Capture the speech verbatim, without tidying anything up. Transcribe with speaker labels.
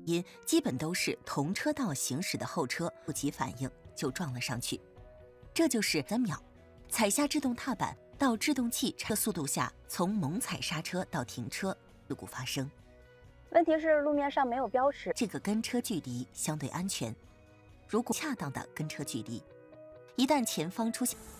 Speaker 1: 因基本都是同车道行驶的后车不及反应就撞了上去。这就是三秒，踩下制动踏板到制动器的速度下，从猛踩刹车到停车，事故发生。
Speaker 2: 问题是路面上没有标识，
Speaker 1: 这个跟车距离相对安全。如果恰当的跟车距离，一旦前方出现